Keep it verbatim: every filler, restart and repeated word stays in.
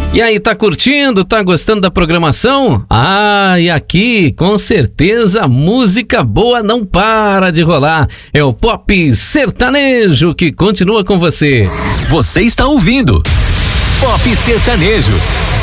E aí, tá curtindo? Tá gostando da programação? Ah, e aqui, com certeza, música boa não para de rolar. É o Pop Sertanejo que continua com você. Você está ouvindo Pop Sertanejo.